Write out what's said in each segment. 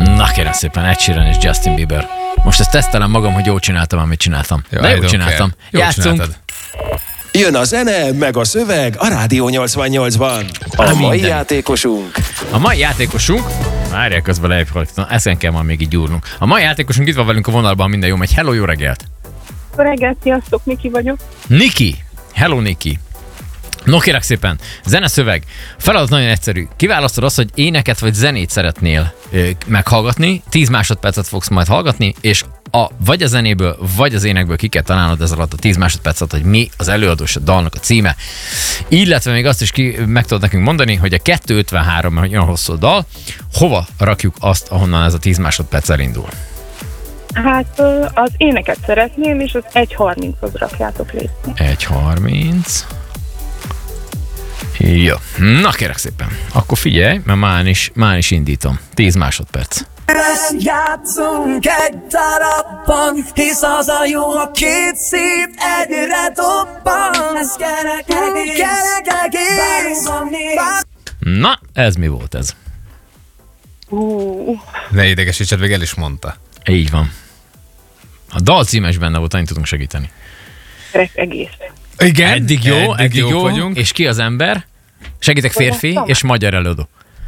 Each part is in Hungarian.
Na kérem szépen, Ed Sheeran és Justin Bieber. Most ezt tesztelem magam, hogy jól csináltam, amit csináltam. De jól csináltam. Játszunk. Jön a zene, meg a szöveg a Rádió 88-ban. A mai játékosunk. A mai játékosunk, várjál közben lejjebb, ezen kell már még így gyúrnunk. A mai játékosunk itt van velünk a vonalban, minden jó megy. Hello, jó reggelt! Jó reggelt, sziasztok, Niki vagyok. Niki! Hello, Niki! No kérek szépen, zene-szöveg. Feladat nagyon egyszerű. Kiválasztod azt, hogy éneket vagy zenét szeretnél meghallgatni, 10 másodpercet fogsz majd hallgatni, és vagy a zenéből, vagy az énekből ki kell találnod ez alatt a 10 másodpercet, hogy mi az előadós a dalnak a címe. Illetve még azt is meg tudod nekünk mondani, hogy a 2:53, mert olyan hosszú a dal, hova rakjuk azt, ahonnan ez a 10 másodperc elindul? Hát az éneket szeretném, és az 1:30-hoz rakjátok lépni. 1:30. Jó. Na kérek szépen. Akkor figyelj, mert már is indítom. 10 másodperc. Játszunk egy darabban, hisz az a jó, ha két szív egyre dobban. Ez kerek egész. Na, ez mi volt ez? Ne idegesítsed, még el is mondta. Így van. A dal címes benne volt, annyit tudunk segíteni. Kerek egész. Igen, eddig jó vagyunk. És ki az ember? Segítek, férfi és magyar előadó.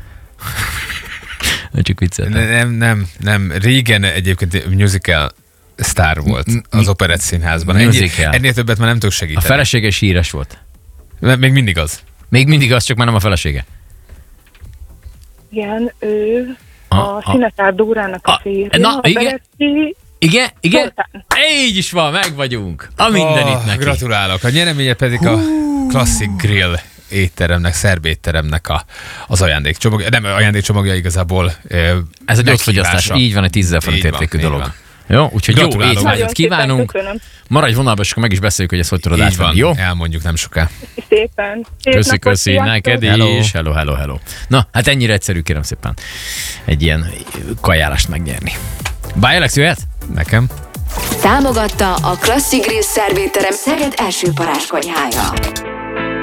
Csak vicceltem. Nem. Régen egyébként musical sztár volt az Operett Színházban. Ennél többet már nem tudok segíteni. A felesége is híres volt. Még mindig az. Még mindig az, csak már nem a felesége. Igen, ő a Szinetár Dórának a férje. Na, igen. Így is van, meg vagyunk. A mindenit neki. Gratulálok. A nyereménye pedig a Classic Grill étteremnek, szerb étteremnek az ajándékcsomagja. Nem ajándékcsomagja igazából. Ez egy gyógyfogyasztás. Így van, egy 10 forint értékű dolog. Jó, úgyhogy jó étvágyat kívánunk. Maradj vonalba, és akkor meg is beszéljük, hogy ezt hogy tudod átvenni, jó? Elmondjuk nem soká. Szépen. Köszi, neked is. Hello. Na, hát ennyire egyszerű, kérem szépen, egy ilyen kajálást megnyerni. Bye, Alex, jöhet? Nekem. Támogatta a Classic Grill szervétterem Szeged első parázskonyhája.